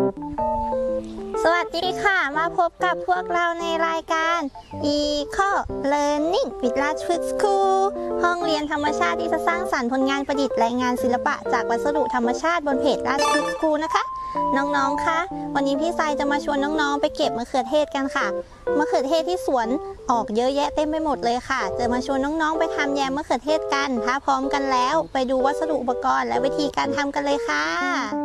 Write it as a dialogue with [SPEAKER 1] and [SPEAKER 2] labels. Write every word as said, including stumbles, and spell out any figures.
[SPEAKER 1] สวัสดีค่ะมาพบกับพวกเราในรายการ Eco Learning วิทย์ราชพฤกษ์ School ห้องเรียนธรรมชาติที่จะสร้างสรรค์ผลงานประดิษฐ์และงานศิลปะจากวัสดุธรรมชาติบนเพจราชพฤกษ์ School นะคะน้องๆคะวันนี้พี่ทรายจะมาชวนน้องๆไปเก็บมะเขือเทศกันค่ะมะเขือเทศที่สวนออกเยอะแยะเต็มไปหมดเลยค่ะจะมาชวนน้องๆไปทำแยมมะเขือเทศกันถ้าพร้อมกันแล้วไปดูวัสดุอุปกรณ์และวิธีการทำกันเลยค่ะ